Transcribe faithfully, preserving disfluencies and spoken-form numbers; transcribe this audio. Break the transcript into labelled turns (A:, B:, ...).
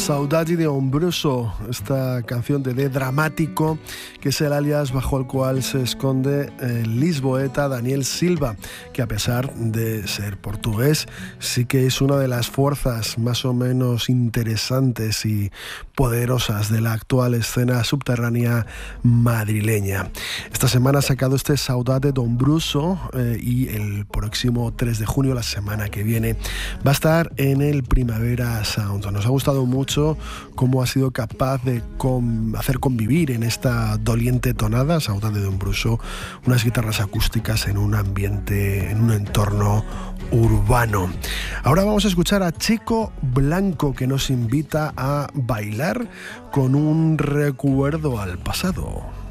A: Saudade de Ombruso, esta canción de D Dramático, que es el alias bajo el cual se esconde el lisboeta Daniel Silva, que a pesar de ser portugués, sí que es una de las fuerzas más o menos interesantes y poderosas de la actual escena subterránea madrileña. Esta semana ha sacado este Saudade de Ombruso eh, y el próximo tres de junio, la semana que viene, va a estar en el Primavera Sound. Nos ha gustado mucho cómo ha sido capaz de con, hacer convivir en esta doliente tonada, Saudade de Ombruso, unas guitarras acústicas en un ambiente, en un entorno urbano. Ahora vamos a escuchar a Chico Blanco, que nos invita a bailar con un recuerdo al pasado.